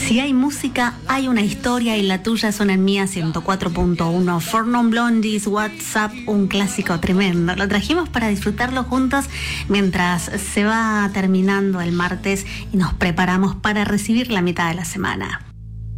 Si hay música, hay una historia y la tuya suena en Mía 104.1. For Non Blondies, WhatsApp, un clásico tremendo. Lo trajimos para disfrutarlo juntos mientras se va terminando el martes y nos preparamos para recibir la mitad de la semana.